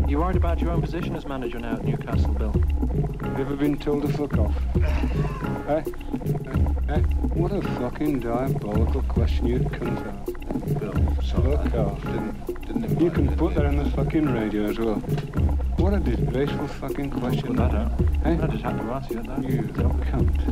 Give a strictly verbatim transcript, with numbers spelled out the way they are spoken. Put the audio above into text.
You worried about your own position as manager now at Newcastle, Bill? Have you ever been told to fuck off? eh? Eh? Eh? What a fucking diabolical question you'd come to. Bill, sorry. Fuck off. Didn't, didn't You can put that on the fucking radio as well. What a disgraceful fucking question. Put that out. Eh? I just had to ask you that. You cunt.